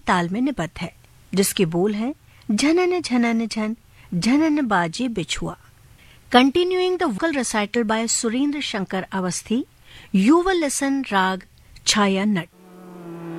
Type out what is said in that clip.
ताल में निबद्ध है, जिसके बोल हैं झनन झनन झन झनन बाजे बिछुआ. Continuing the vocal recital by Surendra Shankar Avasthi, you will listen Rag Chaya Nat.